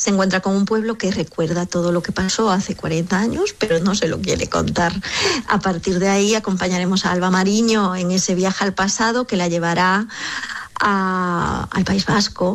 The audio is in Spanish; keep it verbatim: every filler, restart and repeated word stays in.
se encuentra con un pueblo que recuerda todo lo que pasó hace cuarenta años, pero no se lo quiere contar. A partir de ahí acompañaremos a Alba Mariño en ese viaje al pasado que la llevará a, al País Vasco,